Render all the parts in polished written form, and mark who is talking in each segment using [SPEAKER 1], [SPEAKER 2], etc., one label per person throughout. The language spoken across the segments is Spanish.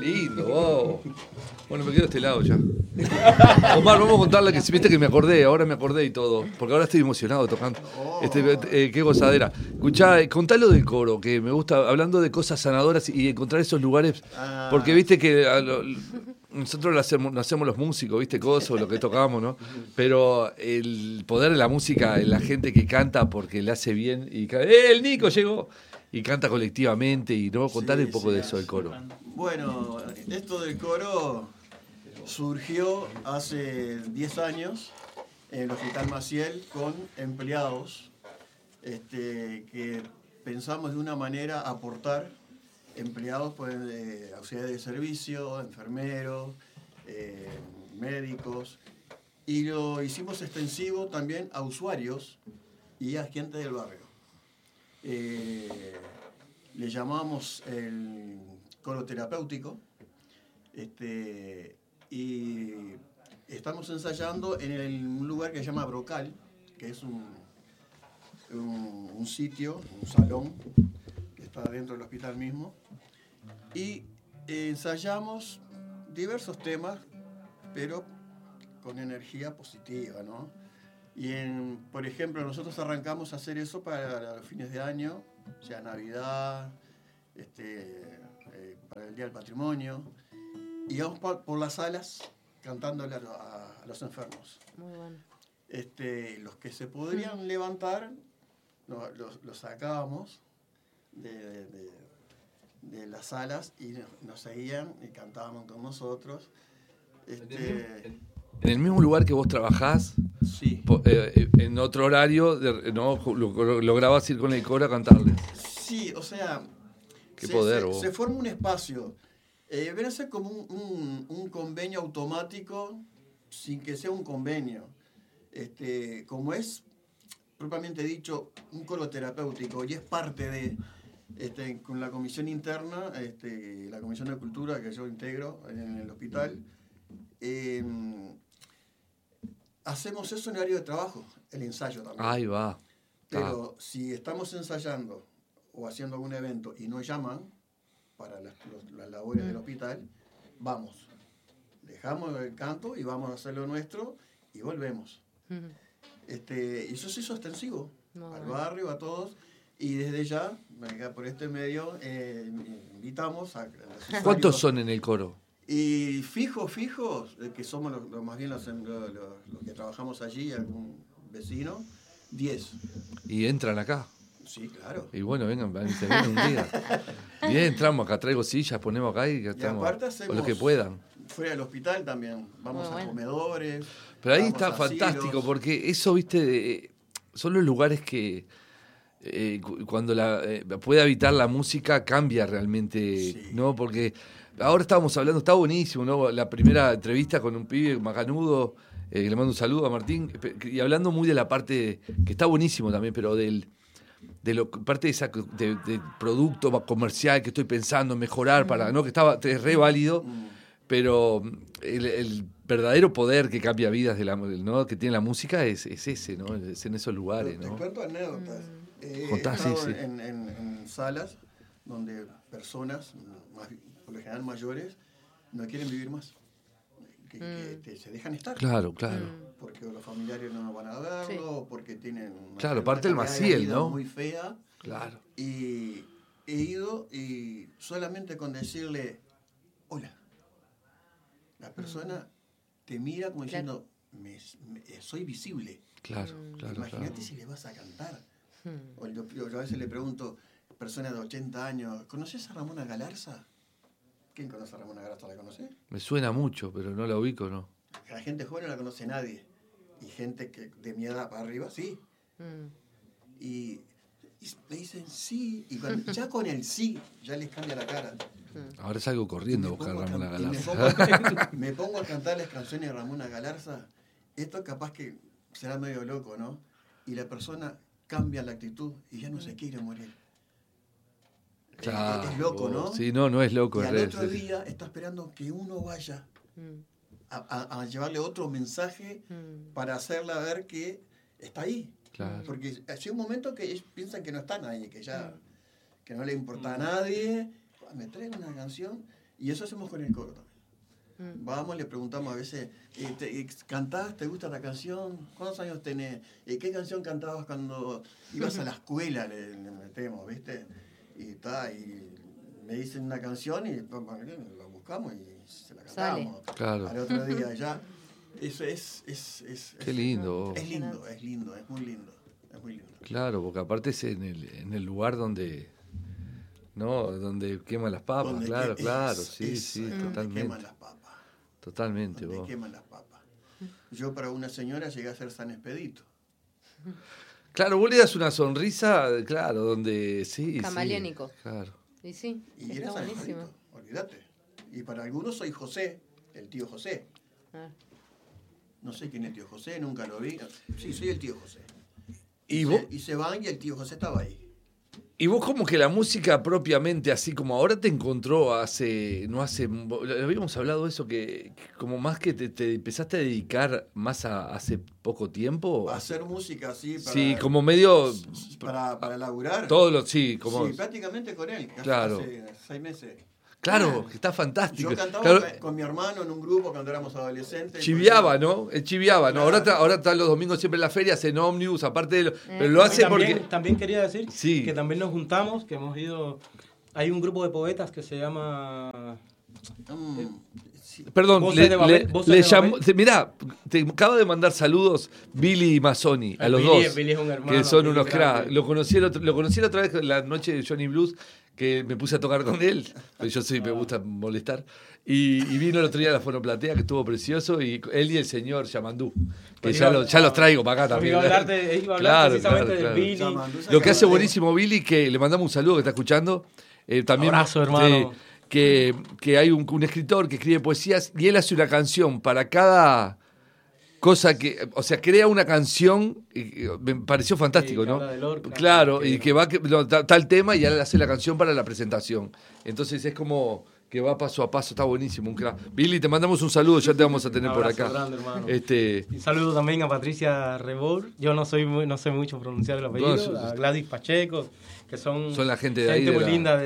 [SPEAKER 1] lindo, wow. Bueno, me quedo de este lado ya. Omar, vamos a contarle que viste que ahora me acordé y todo. Porque ahora estoy emocionado tocando. Qué gozadera. Escuchá, contalo del coro, que me gusta, hablando de cosas sanadoras y encontrar esos lugares. Porque viste que nosotros lo hacemos los músicos, viste, cosas, lo que tocamos, ¿no? Pero el poder de la música, la gente que canta porque le hace bien y el Nico llegó y canta colectivamente y no contarle un poco de eso del coro.
[SPEAKER 2] Bueno, esto del coro surgió hace 10 años en el Hospital Maciel con empleados que pensamos de una manera aportar empleados, pues, auxiliares de servicio, enfermeros, médicos, y lo hicimos extensivo también a usuarios y a gente del barrio. Le llamamos el coro terapéutico, y estamos ensayando en un lugar que se llama Brocal, que es un sitio, un salón que está dentro del hospital mismo, y ensayamos diversos temas, pero con energía positiva, ¿no? Y por ejemplo, nosotros arrancamos a hacer eso para los fines de año, o sea, Navidad, para el Día del Patrimonio, y vamos por las salas cantándole a los enfermos.
[SPEAKER 3] Muy bueno.
[SPEAKER 2] Los que se podrían levantar, los sacábamos de las salas y nos seguían y cantaban con nosotros.
[SPEAKER 1] En el mismo lugar que vos trabajás,
[SPEAKER 2] sí.
[SPEAKER 1] En otro horario, ¿no? Lograbas ir con el coro a cantarles.
[SPEAKER 2] Sí, o sea,
[SPEAKER 1] qué poder, vos.
[SPEAKER 2] Se forma un espacio. Viene a ser como un convenio automático sin que sea un convenio. Como es propiamente dicho un coro terapéutico y es parte de con la comisión interna, la comisión de cultura que yo integro en el hospital, hacemos eso en horario de trabajo, el ensayo también.
[SPEAKER 1] Ahí va.
[SPEAKER 2] Pero si estamos ensayando o haciendo algún evento y nos llaman para las labores del hospital, vamos. Dejamos el canto y vamos a hacer lo nuestro y volvemos. Y eso se hizo extensivo al barrio, a todos. Y desde ya, por este medio, invitamos a...
[SPEAKER 1] ¿Cuántos son en el coro?
[SPEAKER 2] Y fijos, que somos más bien los que trabajamos allí, algún vecino, 10.
[SPEAKER 1] ¿Y entran acá?
[SPEAKER 2] Sí, claro.
[SPEAKER 1] Y bueno, vengan un día. Y entramos acá, traigo sillas, ponemos acá y estamos.
[SPEAKER 2] Y aparte hacemos,
[SPEAKER 1] con lo que puedan.
[SPEAKER 2] Fuera del hospital también, vamos a comedores.
[SPEAKER 1] Pero ahí está fantástico, porque eso, viste, son los lugares que cuando puede habitar la música cambia realmente, ¿no? Porque ahora estábamos hablando, está buenísimo, ¿no? La primera entrevista con un pibe macanudo, le mando un saludo a Martín, y hablando muy de la parte, que está buenísimo también, pero parte de producto comercial que estoy pensando en mejorar para, ¿no? Que es re válido, pero el verdadero poder que cambia vidas ¿no? que tiene la música es ese, ¿no? Es en esos lugares, ¿no?
[SPEAKER 2] Te cuento anécdotas. He
[SPEAKER 1] Contá,
[SPEAKER 2] estado
[SPEAKER 1] sí.
[SPEAKER 2] en salas donde personas, por lo general mayores, no quieren vivir más. Que se dejan estar.
[SPEAKER 1] Claro.
[SPEAKER 2] Porque los familiares no van a verlo, o porque tienen
[SPEAKER 1] una parte del Maciel, ¿no?
[SPEAKER 2] Muy fea.
[SPEAKER 1] Claro.
[SPEAKER 2] Y he ido y solamente con decirle hola, la persona te mira como diciendo soy visible.
[SPEAKER 1] Claro.
[SPEAKER 2] Imagínate si le vas a cantar. O yo a veces le pregunto, personas de 80 años, ¿conoces a Ramona Galarza? ¿Quién conoce a Ramona Galarza? ¿La conoce?
[SPEAKER 1] Me suena mucho, pero no la ubico, ¿no?
[SPEAKER 2] La gente joven no la conoce nadie. Y gente que de mi edad para arriba, sí. Y me dicen sí. Y ya con el sí, ya les cambia la cara.
[SPEAKER 1] Ahora salgo corriendo a buscar a Ramona Galarza.
[SPEAKER 2] Me pongo a cantarles canciones de Ramona Galarza. Esto capaz que será medio loco, ¿no? Y la persona cambia la actitud y ya no se quiere morir.
[SPEAKER 1] Claro.
[SPEAKER 2] Es loco, ¿no?
[SPEAKER 1] Sí, no es loco.
[SPEAKER 2] Y al otro día está esperando que uno vaya a llevarle otro mensaje para hacerla ver que está ahí.
[SPEAKER 1] Claro.
[SPEAKER 2] Porque hay un momento que ellos piensan que no están ahí, que ya que no le importa a nadie. Me traen una canción Y eso hacemos con el coro también. Vamos, le preguntamos a veces, ¿cantás? ¿Te gusta la canción? ¿Cuántos años tenés? ¿Qué canción cantabas cuando ibas a la escuela? Le metemos, ¿viste? Y me dicen una canción y la buscamos y se la cantamos.
[SPEAKER 1] Claro.
[SPEAKER 2] Al otro día ya. Eso es
[SPEAKER 1] Qué lindo.
[SPEAKER 2] Es lindo, es muy lindo. Es muy lindo.
[SPEAKER 1] Claro, porque aparte es en el lugar donde... No, donde queman las papas, donde claro, sí, totalmente.
[SPEAKER 2] Queman las papas.
[SPEAKER 1] Totalmente,
[SPEAKER 2] donde
[SPEAKER 1] vos.
[SPEAKER 2] Queman las papas. Yo para una señora llegué a ser San Expedito.
[SPEAKER 1] Claro, vos le das una sonrisa, claro, donde sí.
[SPEAKER 3] Camaleónico.
[SPEAKER 1] Sí, claro.
[SPEAKER 3] Y sí,
[SPEAKER 2] y era San Expedito, olvídate. Y para algunos soy José, el tío José. No sé quién es el tío José, nunca lo vi. Sí, soy el tío José. Y se van y el tío José estaba ahí.
[SPEAKER 1] Y vos como que la música propiamente, así como ahora te encontró habíamos hablado de eso, que como más que te empezaste a dedicar más hace poco tiempo.
[SPEAKER 2] A hacer música así para...
[SPEAKER 1] Sí, como medio...
[SPEAKER 2] Para laburar.
[SPEAKER 1] Sí, como...
[SPEAKER 2] Sí, prácticamente con él,
[SPEAKER 1] claro.
[SPEAKER 2] Hace 6 meses.
[SPEAKER 1] Claro, que está fantástico.
[SPEAKER 2] Yo cantaba con mi hermano en un grupo cuando éramos adolescentes.
[SPEAKER 1] Chiviaba, ¿no? Él chiviaba, ¿no? Claro. Ahora está los domingos siempre en la feria, hacen ómnibus, aparte de pero lo hace porque...
[SPEAKER 4] También quería decir que también nos juntamos, que hemos ido... Hay un grupo de poetas que se llama...
[SPEAKER 1] Perdón, mirá, te acaba de mandar saludos Billy y Mazzoni, a los dos,
[SPEAKER 4] Billy es un hermano,
[SPEAKER 1] que son unos cracks. Lo conocí la otra vez la noche de Johnny Blues, que me puse a tocar con él, yo me gusta molestar, y vino el otro día a la Fonoplatea, que estuvo precioso, y él y el señor Yamandú, que ya los traigo para acá también.
[SPEAKER 4] Iba a hablar precisamente de Billy.
[SPEAKER 1] Lo que hace buenísimo Billy, que le mandamos un saludo que está escuchando. También,
[SPEAKER 4] abrazo, hermano.
[SPEAKER 1] Que hay un escritor que escribe poesías y él hace una canción para cada cosa que, o sea, crea una canción, me pareció fantástico, ¿no? Claro, y que va tal tema y él hace la canción para la presentación. Entonces es como que va paso a paso, está buenísimo, un crack. Billy, te mandamos un saludo, ya te vamos a tener por acá.
[SPEAKER 4] Grande, hermano. Un saludo también a Patricia Rebor, yo no sé mucho pronunciar el apellido, a Gladys Pacheco, que son
[SPEAKER 1] la gente de ahí.
[SPEAKER 4] Gente muy linda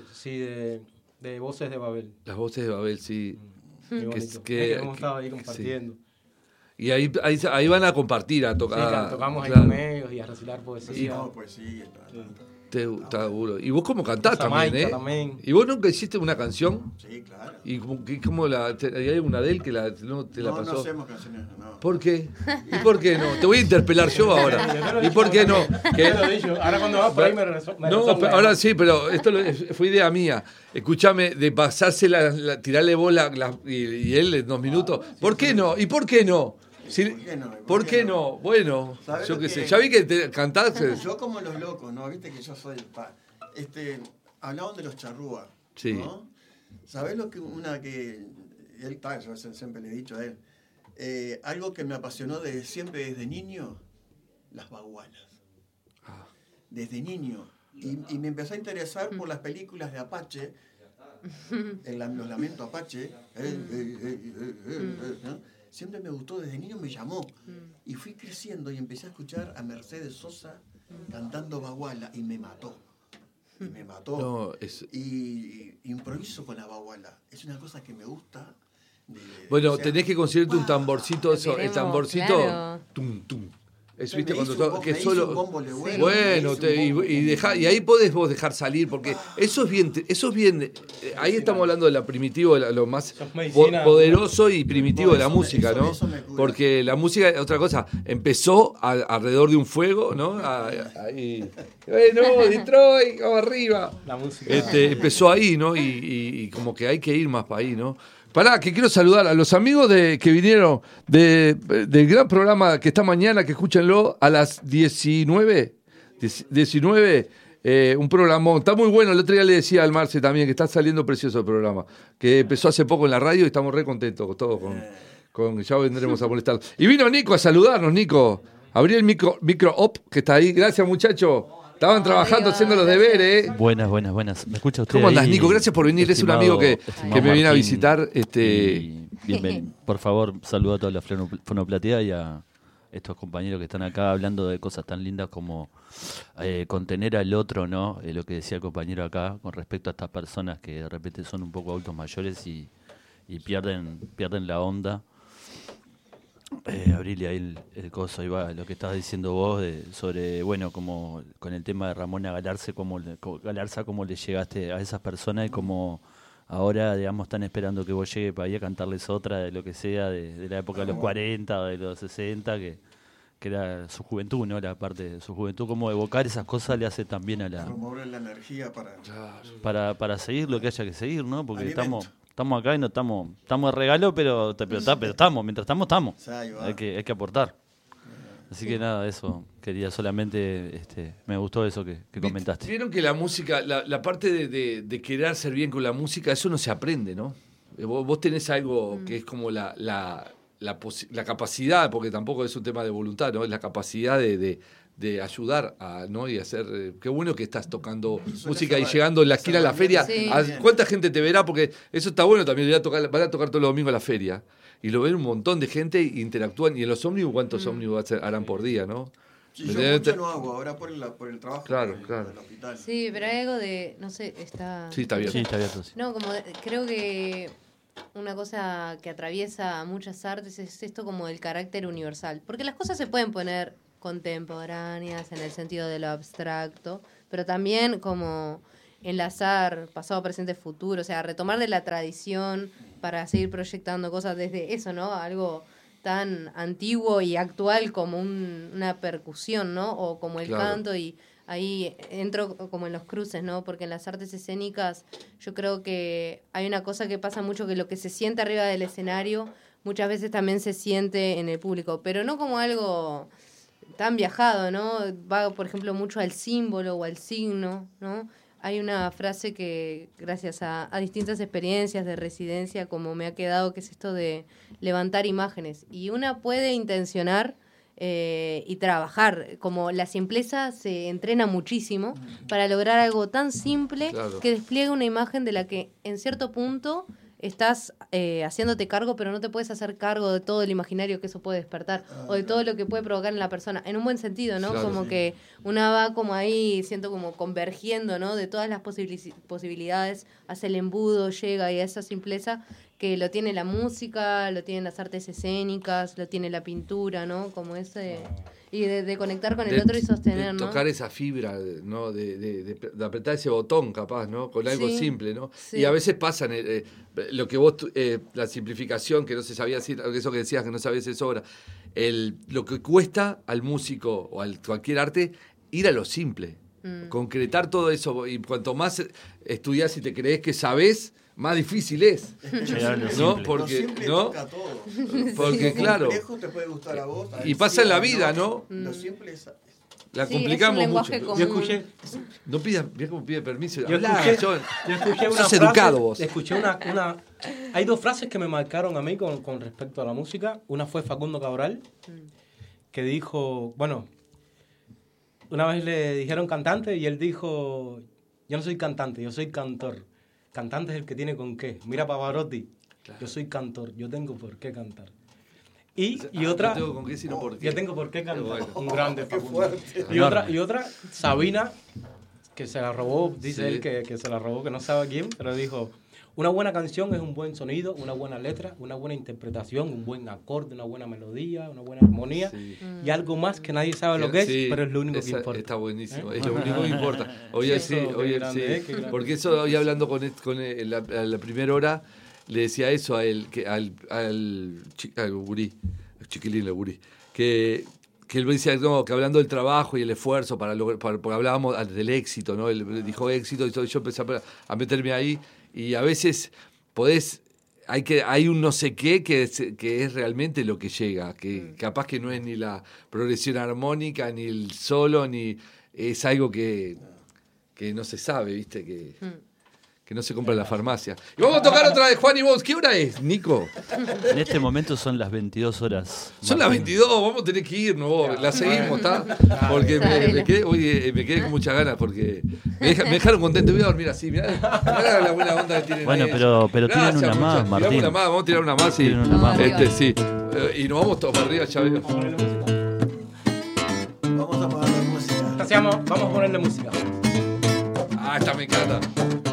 [SPEAKER 4] de Voces de Babel.
[SPEAKER 1] Las Voces de Babel, sí.
[SPEAKER 4] Que hemos estado ahí compartiendo.
[SPEAKER 1] Sí. Y ahí van a compartir, a tocar.
[SPEAKER 4] Sí, tocamos ahí con ellos y a recitar poesía.
[SPEAKER 2] Sí, poesía.
[SPEAKER 1] Está duro. Y vos como cantás también, ¿eh?
[SPEAKER 4] También.
[SPEAKER 1] ¿Y vos nunca hiciste una canción?
[SPEAKER 2] Sí, claro.
[SPEAKER 1] ¿Y cómo hay una de él que no te la pasó?
[SPEAKER 2] No hacemos canciones, no.
[SPEAKER 1] ¿Por qué? ¿Y por qué no? Te voy a interpelar yo ahora. ¿Y por qué no?
[SPEAKER 4] Ahora cuando vas por ahí me
[SPEAKER 1] no, ahora sí, pero esto fue idea mía. Escúchame, de pasársela, tirarle bola y él en 2 minutos. ¿Por qué no? ¿Y por qué no? ¿Por qué no? Bueno, yo qué sé. Ya vi que te cantaste.
[SPEAKER 2] Yo como los locos, ¿no? Viste que yo soy... hablaban de los charrúas,
[SPEAKER 1] sí.
[SPEAKER 2] ¿no? ¿Sabés lo que él yo siempre le he dicho a él? Algo que me apasionó siempre desde niño, las bagualas. Desde niño. Y me empezó a interesar por las películas de Apache, los lamentos Apache, ¿no? Siempre me gustó, desde niño me llamó. Y fui creciendo y empecé a escuchar a Mercedes Sosa cantando baguala y me mató.
[SPEAKER 1] No,
[SPEAKER 2] y improviso con la baguala. Es una cosa que me gusta.
[SPEAKER 1] Bueno, tenés que conseguirte un tamborcito, el tamborcito.
[SPEAKER 3] Claro.
[SPEAKER 1] Tum, tum. Es, ¿viste? Cuando que solo.
[SPEAKER 2] Bueno,
[SPEAKER 1] y ahí podés vos dejar salir, porque eso es bien. Ahí estamos hablando de la primitiva, lo más poderoso y primitivo de la música, ¿no? Porque la música es otra cosa. Empezó alrededor de un fuego, ¿no? Ahí. Bueno, Detroit, vamos arriba.
[SPEAKER 4] La música.
[SPEAKER 1] Empezó ahí, ¿no? Y como que hay que ir más para ahí, ¿no? Pará, que quiero saludar a los amigos que vinieron del gran programa que está mañana, que escúchenlo a las 19, un programón. Está muy bueno, el otro día le decía al Marce también que está saliendo precioso el programa, que empezó hace poco en la radio y estamos re contentos todos ya vendremos a molestar. Y vino Nico a saludarnos, Nico. Abrí el micro op que está ahí. Gracias, muchos. Estaban trabajando, haciendo los deberes.
[SPEAKER 5] Buenas. ¿Me escucha usted?
[SPEAKER 1] ¿Cómo andás, Nico? Gracias por venir. Es un amigo que me viene a visitar.
[SPEAKER 5] Bienvenido. Por favor, saluda a toda la Fonoplatea y a
[SPEAKER 3] estos compañeros que están acá hablando de cosas tan lindas como contener al otro, ¿no? Lo que decía el compañero acá con respecto a estas personas que de repente son un poco adultos mayores y pierden la onda. Abrirle ahí el coso, ahí va lo que estabas diciendo vos sobre, bueno, como con el tema de Ramona Galarza, cómo le llegaste a esas personas y cómo ahora, digamos, están esperando que vos llegues para ahí a cantarles otra de lo que sea, de la época de los 40 o de los 60, que era su juventud, ¿no? La parte de su juventud, como evocar esas cosas le hace también a la...
[SPEAKER 2] Promover la energía
[SPEAKER 3] para seguir lo que haya que seguir, ¿no? Porque estamos acá y no estamos de regalo, pero estamos, mientras estamos. Hay que aportar. Así que nada, eso quería solamente, me gustó eso que comentaste.
[SPEAKER 1] Vieron que la música, la parte de querer ser bien con la música, eso no se aprende, ¿no? Vos tenés algo que es como la capacidad, porque tampoco es un tema de voluntad, ¿no? Es la capacidad de ayudar ¿no? Y hacer. Qué bueno que estás tocando música y llegando en la esquina a la feria. Sí. ¿Cuánta gente te verá? Porque eso está bueno también. Van a tocar todos los domingos a la feria. Y lo ven un montón de gente e interactúan. Y en los ómnibus, ¿cuántos ómnibus harán por día, no?
[SPEAKER 2] Sí, yo mucho no hago ahora por el trabajo
[SPEAKER 1] claro.
[SPEAKER 2] del hospital.
[SPEAKER 5] Sí, pero hay algo de. No sé, está.
[SPEAKER 1] Sí, está abierto.
[SPEAKER 3] Sí, está abierto. Sí.
[SPEAKER 5] No, creo que. Una cosa que atraviesa muchas artes es esto como el carácter universal. Porque las cosas se pueden poner contemporáneas en el sentido de lo abstracto, pero también como enlazar pasado, presente, futuro, o sea, retomar de la tradición para seguir proyectando cosas desde eso, ¿no? Algo tan antiguo y actual como una percusión, ¿no? O como el canto, y ahí entro como en los cruces, ¿no? Porque en las artes escénicas yo creo que hay una cosa que pasa mucho, que lo que se siente arriba del escenario muchas veces también se siente en el público, pero no como algo tan viajado, ¿no? Va, por ejemplo, mucho al símbolo o al signo, ¿no? Hay una frase que, gracias a distintas experiencias de residencia, como me ha quedado, que es esto de levantar imágenes. Y una puede intencionar y trabajar. Como la simpleza se entrena muchísimo para lograr algo tan simple que despliegue una imagen de la que, en cierto punto, estás haciéndote cargo, pero no te puedes hacer cargo de todo el imaginario que eso puede despertar o de todo lo que puede provocar en la persona, en un buen sentido, ¿no? Claro, como que una va como ahí, siento como convergiendo, ¿no? De todas las posibilidades, hace el embudo, llega y a esa simpleza que lo tiene la música, lo tienen las artes escénicas, lo tiene la pintura, ¿no? Como ese... Y de conectar con el otro y sostener, ¿no?
[SPEAKER 1] Tocar esa fibra, ¿no? De apretar ese botón, capaz, ¿no? Con algo simple, ¿no?
[SPEAKER 5] Sí.
[SPEAKER 1] Y a veces pasan lo que vos, la simplificación, que no se sabía decir, eso que decías que no sabías de sobra, lo que cuesta al músico o al cualquier arte ir a lo simple, concretar todo eso. Y cuanto más estudiás y te crees que sabés, más difícil es, ¿no? Porque, ¿no? Porque claro,
[SPEAKER 2] lo complejo te puede gustar a vos,
[SPEAKER 1] y pasa en la vida, ¿no?
[SPEAKER 2] Lo simple es...
[SPEAKER 1] La complicamos mucho.
[SPEAKER 4] Yo escuché...
[SPEAKER 1] No pidas, mira cómo pide permiso.
[SPEAKER 4] Yo escuché una
[SPEAKER 1] sos
[SPEAKER 4] frase,
[SPEAKER 1] educado vos.
[SPEAKER 4] Escuché una... Hay dos frases que me marcaron a mí con respecto a la música. Una fue Facundo Cabral, que dijo... Bueno, una vez le dijeron cantante y él dijo... Yo no soy cantante, yo soy cantor. Cantante es el que tiene con qué. Mira Pavarotti. Claro. Yo soy cantor, yo tengo por qué cantar. Y otra...
[SPEAKER 1] No tengo con qué, sino por qué.
[SPEAKER 4] Yo tengo por qué cantar. Bueno. Un grande Facundo. Y otra, Sabina, que se la robó, dice él que se la robó, que no sabe quién, pero dijo... Una buena canción es un buen sonido, una buena letra, una buena interpretación, un buen acorde, una buena melodía, una buena armonía y algo más que nadie sabe lo que es, pero es lo único que importa.
[SPEAKER 1] Está buenísimo, es lo único que importa. Oye, sí. Porque eso, hoy hablando con la primera hora, le decía eso a él, al gurí, chiquilín, el gurí, que él me decía, no, que hablando del trabajo y el esfuerzo porque hablábamos del éxito, ¿no? Él dijo éxito y todo, yo empecé a meterme ahí. Y a veces hay un no sé qué que es realmente lo que llega, que capaz que no es ni la progresión armónica, ni el solo, ni es algo que no se sabe, ¿viste? Que no se compra en la farmacia. Y vamos a tocar otra de Juan y vos. ¿Qué hora es, Nico?
[SPEAKER 3] En este momento son las 22 horas.
[SPEAKER 1] Son las 22, vamos a tener que irnos vos. La seguimos, ¿está? Porque me quedé con muchas ganas porque me dejaron contento. Voy a dormir así, mirá la buena onda que tienen.
[SPEAKER 3] Bueno, pero tienen una más, Martín.
[SPEAKER 1] Vamos a tirar una más, sí. Y nos vamos todos para arriba, ya veo.
[SPEAKER 4] Vamos a ponerle música.
[SPEAKER 1] Ah, esta me encanta.